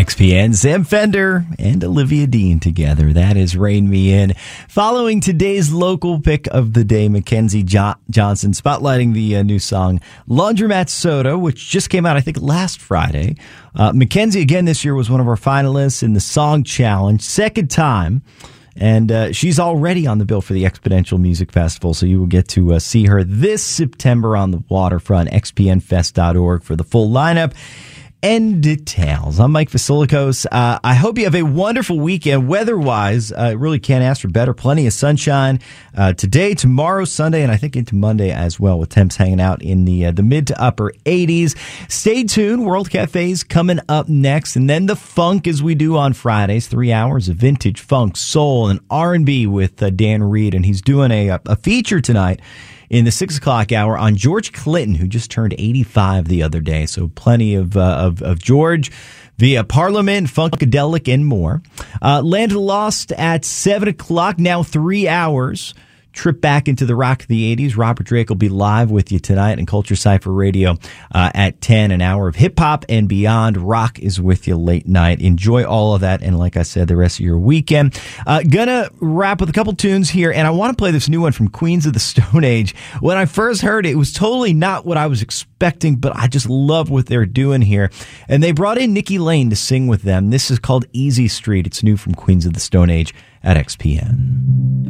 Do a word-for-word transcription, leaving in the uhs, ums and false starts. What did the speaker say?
X P N, Sam Fender and Olivia Dean together. That is Rain Me In. Following today's local pick of the day, Mackenzie jo- Johnson spotlighting the uh, new song Laundromat Soda, which just came out, I think, last Friday. Uh, Mackenzie, again, this year was one of our finalists in the Song Challenge, second time. And uh, she's already on the bill for the Exponential Music Festival, so you will get to uh, see her this September on the waterfront, x p n fest dot org for the full lineup and details. I'm Mike Vasilikos. Uh, I hope you have a wonderful weekend. Weather-wise, I uh, really can't ask for better. Plenty of sunshine uh, today, tomorrow, Sunday, and I think into Monday as well, with temps hanging out in the uh, the mid to upper eighties. Stay tuned. World Cafe's coming up next, and then the funk as we do on Fridays. Three hours of vintage funk, soul, and R and B with uh, Dan Reed, and he's doing a, a feature tonight in the six o'clock hour on George Clinton, who just turned eighty-five the other day. So plenty of uh, of, of George via Parliament, Funkadelic, and more. Uh, Land of the Lost at seven o'clock, now three hours. Trip back into the rock of the eighties. Robert Drake will be live with you tonight in Culture Cypher Radio uh, at ten, an hour of hip-hop and beyond. Rock is with you late night. Enjoy all of that, and like I said, the rest of your weekend. Uh, gonna wrap with a couple tunes here, and I want to play this new one from Queens of the Stone Age. When I first heard it, it was totally not what I was expecting, but I just love what they're doing here. And they brought in Nikki Lane to sing with them. This is called Easy Street. It's new from Queens of the Stone Age at X P N.